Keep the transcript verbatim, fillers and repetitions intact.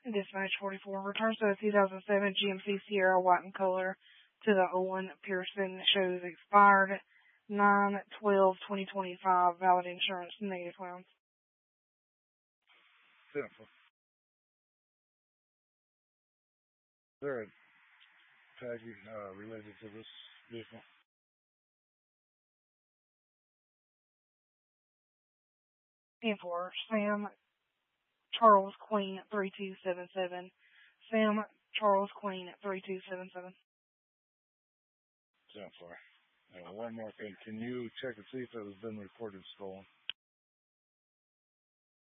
Dispatch forty-four returns to the two thousand seven G M C Sierra white in color to the Owen Pearson. Shows expired nine twelve twenty twenty-five. Valid insurance. Negative clowns. Simple. Is there a tag uh, related to this vehicle? ten four. Sam Charles Queen at three two seven seven. Sam Charles Queen at three two seven seven. ten four. Uh, one more thing. Can you check and see if it has been reported stolen?